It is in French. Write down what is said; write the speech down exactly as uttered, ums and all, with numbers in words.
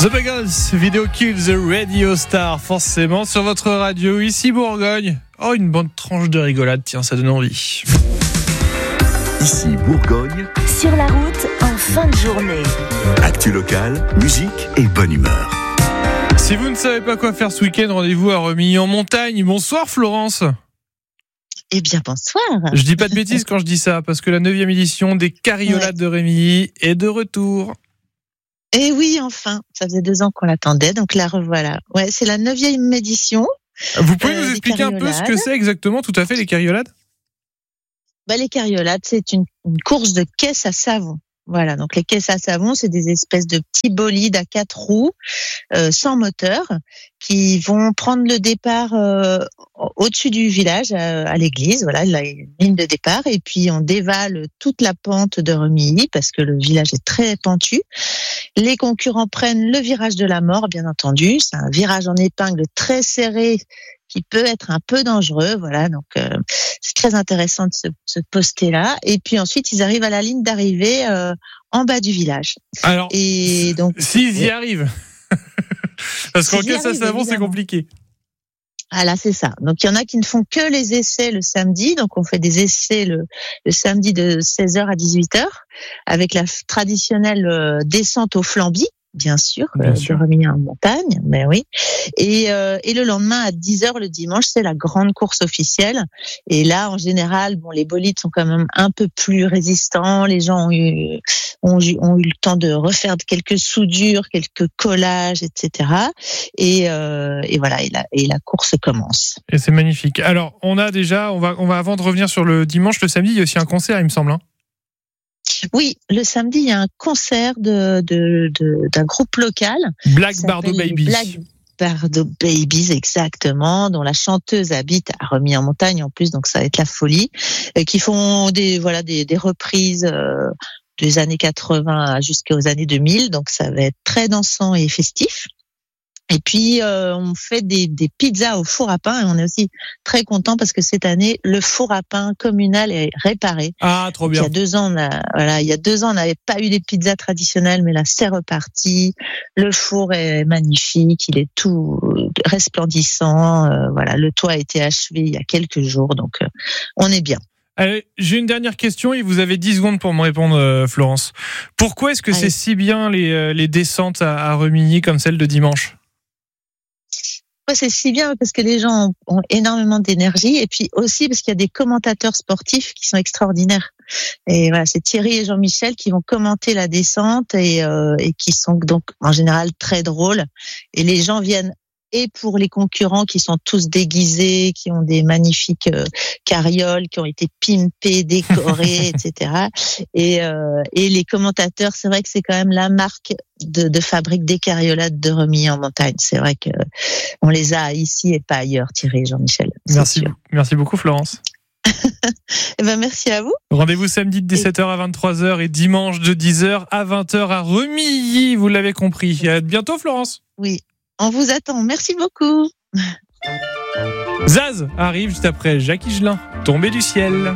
The Buggles, Video Kill the Radio Star, forcément sur votre radio, ici Bourgogne. Oh, une bonne tranche de rigolade, tiens, ça donne envie. Ici Bourgogne, sur la route en fin de journée. Actu locale, musique et bonne humeur. Si vous ne savez pas quoi faire ce week-end, rendez-vous à Remilly-en-Montagne. Bonsoir Florence. Eh bien, bonsoir. Je dis pas de bêtises quand je dis ça, parce que la neuvième édition des Cariolades ouais. de Remilly est de retour. Eh oui, enfin, ça faisait deux ans qu'on l'attendait, donc la revoilà. Ouais, c'est la neuvième édition. Vous pouvez euh, nous expliquer un peu ce que c'est exactement, tout à fait, les Cariolades ? Bah, les Cariolades, c'est une, une course de caisses à savon. Voilà, donc les caisses à savon, c'est des espèces de petits bolides à quatre roues, euh, sans moteur, qui vont prendre le départ euh, au-dessus du village, à, à l'église. Voilà, la ligne de départ, et puis on dévale toute la pente de Remilly parce que le village est très pentu. Les concurrents prennent le virage de la mort, bien entendu. C'est un virage en épingle très serré qui peut être un peu dangereux, voilà. Donc euh, c'est très intéressant de se, se poster là. Et puis ensuite, ils arrivent à la ligne d'arrivée euh, en bas du village. Alors, et donc s'ils y arrivent, parce qu'en caisse à savon, c'est compliqué. Ah là, c'est ça. Donc il y en a qui ne font que les essais le samedi. Donc on fait des essais le, le samedi de seize heures à dix-huit heures avec la traditionnelle euh, descente au flambi. Bien sûr, Bien euh, sûr. de Remilly-en-Montagne, mais oui. Et, euh, et le lendemain à dix heures le dimanche, c'est la grande course officielle. Et là, en général, bon, les bolides sont quand même un peu plus résistants. Les gens ont eu, ont eu, ont eu le temps de refaire quelques soudures, quelques collages, et cetera. Et, euh, et voilà, et la, et la course commence. Et c'est magnifique. Alors, on a déjà, on va, on va avant de revenir sur le dimanche, le samedi, il y a aussi un concert, il me semble. Hein. Oui, le samedi, il y a un concert de, de, de, d'un groupe local. Black Bardo Baby. Black Bardo Babies, exactement, dont la chanteuse habite à Remilly-en-Montagne en plus, donc ça va être la folie. Et qui font des, voilà, des, des reprises euh, des années quatre-vingts jusqu'aux années deux mille, donc ça va être très dansant et festif. Et puis, euh, on fait des, des pizzas au four à pain et on est aussi très content parce que cette année, le four à pain communal est réparé. Ah, trop bien. Il y a deux ans, on a, voilà, il y a deux ans, on n'avait pas eu des pizzas traditionnelles, mais là, c'est reparti. Le four est magnifique, il est tout resplendissant. Euh, voilà, le toit a été achevé il y a quelques jours, donc euh, on est bien. Allez, j'ai une dernière question et vous avez dix secondes pour me répondre, euh, Florence. Pourquoi est-ce que Allez. c'est si bien les, les descentes à, à Remilly comme celle de dimanche ? C'est si bien parce que les gens ont, ont énormément d'énergie et puis aussi parce qu'il y a des commentateurs sportifs qui sont extraordinaires. Et voilà, c'est Thierry et Jean-Michel qui vont commenter la descente et, euh, et qui sont donc en général très drôles. Et les gens viennent et pour les concurrents qui sont tous déguisés, qui ont des magnifiques euh, carrioles, qui ont été pimpées, décorées, et cetera. Et, euh, et les commentateurs, c'est vrai que c'est quand même la marque de, de fabrique des Cariolades de Remilly-en-Montagne. C'est vrai que on les a ici et pas ailleurs, Thierry et Jean-Michel. Merci, merci beaucoup Florence. Eh ben, merci à vous. Rendez-vous samedi de dix-sept heures à vingt-trois heures et dimanche de dix heures à vingt heures à Remilly, vous l'avez compris. À bientôt Florence. Oui. On vous attend. Merci beaucoup. Zaz arrive juste après Jacques Higelin, Tombé du ciel.